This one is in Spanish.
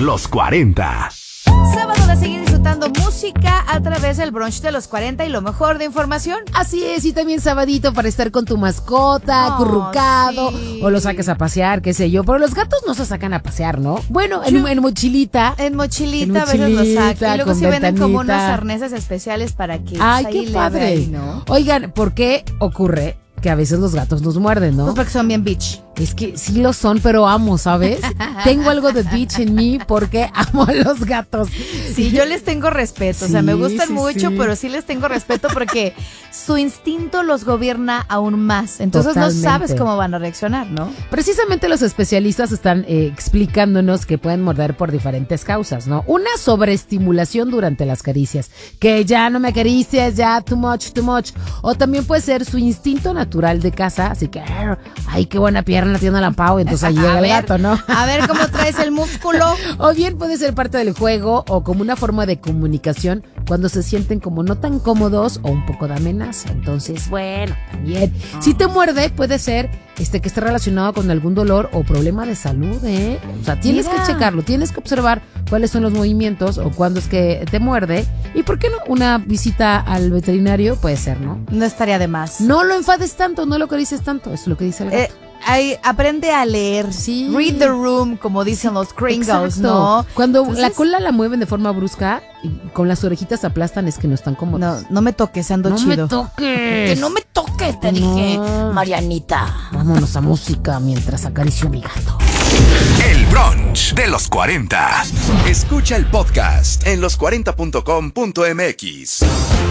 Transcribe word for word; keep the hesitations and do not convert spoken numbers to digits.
los cuarenta. Sábado de seguir disfrutando música a través del brunch de los cuarenta y lo mejor de información. Así es, y también sabadito para estar con tu mascota, Oh, acurrucado, sí. o lo saques a pasear, qué sé yo. Pero los gatos no se sacan a pasear, ¿no? Bueno, en, Yo- en mochilita. En mochilita, En a veces los mochilita, saca. Y luego con sí venden como unos ventanita. arneses especiales para que Ay, pues, ahí qué le padre. vean, ¿no? Oigan, ¿por qué ocurre que a veces los gatos nos muerden, no? Pues porque son bien bitch. Es que sí lo son, pero amo, ¿sabes? Tengo algo de bitch en mí porque amo a los gatos. Sí, yo les tengo respeto, o sea, me Sí, gustan sí, mucho, sí. pero sí les tengo respeto porque su instinto los gobierna aún más. Entonces Totalmente. no sabes cómo van a reaccionar, ¿no? Precisamente los especialistas están eh, explicándonos que pueden morder por diferentes causas, ¿no? Una, sobreestimulación durante las caricias, que ya no me acaricies, ya too much, too much. O también puede ser su instinto natural de caza, así que, ay, qué buena pierna tiene la Pau, entonces ahí llega A el ver, gato, ¿no? A ver cómo traes el músculo. O bien puede ser parte del juego o como una forma de comunicación cuando se sienten como no tan cómodos o un poco de amenaza. Entonces, bueno, también. Si te muerde, puede ser este que esté relacionado con algún dolor o problema de salud, ¿eh? O sea, tienes Mira. que checarlo, tienes que observar cuáles son los movimientos o cuándo es que te muerde. ¿Y por qué no? Una visita al veterinario puede ser, ¿no? No estaría de más. No lo enfades tanto, no lo acaricies tanto. Eso es lo que dice el gato. Eh, ay, aprende a leer. Sí. Read the room, como dicen los gringos, Exacto. ¿no? Cuando Entonces, la cola la mueven de forma brusca y con las orejitas aplastan, es que no están cómodos. No, no me toques, ando No chido. me toques. Que no me toques, te No. dije, Marianita. Vámonos a música mientras acaricio a mi gato. El brunch de los cuarenta. Escucha el podcast en los cuarenta punto com punto m x.